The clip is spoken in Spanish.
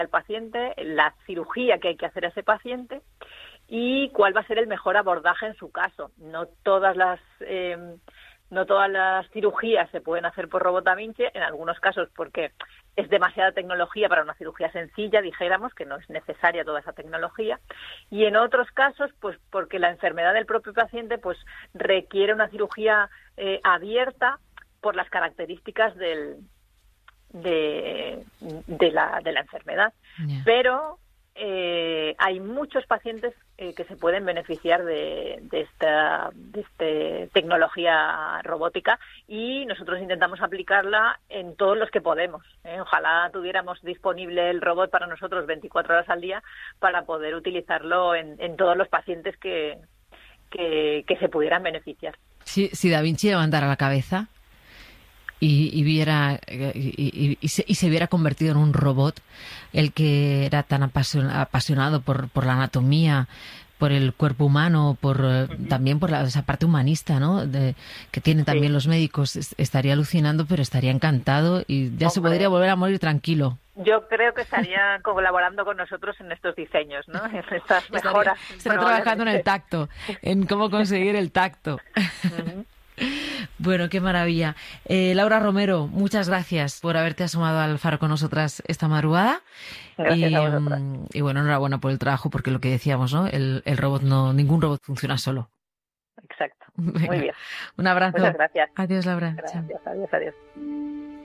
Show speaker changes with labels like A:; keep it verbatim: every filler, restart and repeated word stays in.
A: al paciente, la cirugía que hay que hacer a ese paciente y cuál va a ser el mejor abordaje en su caso. No todas las eh, no todas las cirugías se pueden hacer por robot Da Vinci, en algunos casos porque es demasiada tecnología para una cirugía sencilla, dijéramos, que no es necesaria toda esa tecnología, y en otros casos, pues porque la enfermedad del propio paciente pues requiere una cirugía eh, abierta por las características del de, de la de la enfermedad. Yeah. Pero eh, hay muchos pacientes eh, que se pueden beneficiar de, de esta de este tecnología robótica y nosotros intentamos aplicarla en todos los que podemos, ¿eh? Ojalá tuviéramos disponible el robot para nosotros veinticuatro horas al día para poder utilizarlo en, en todos los pacientes que, que, que se pudieran beneficiar.
B: Si, si Da Vinci levantara la cabeza Y, y viera y, y, y, se, y se hubiera convertido en un robot, el que era tan apasionado por, por la anatomía, por el cuerpo humano, por uh-huh. también por la, esa parte humanista, ¿no? De, que tienen también sí. los médicos, estaría alucinando, pero estaría encantado y ya Hombre. se podría volver a morir tranquilo.
A: Yo creo que estaría colaborando con nosotros en estos diseños, ¿no? En estas mejoras.
B: Estaría trabajando en el tacto, en cómo conseguir el tacto. Uh-huh. Bueno, qué maravilla. Eh, Laura Romero, muchas gracias por haberte asomado al faro con nosotras esta madrugada.
A: Gracias
B: y,
A: a vosotras.
B: Y bueno, enhorabuena por el trabajo, porque lo que decíamos, ¿no? El, el robot no, ningún robot funciona solo.
A: Exacto. Muy bien.
B: Un abrazo.
A: Muchas gracias.
B: Adiós, Laura.
A: Gracias,
B: Chao.
A: adiós, adiós.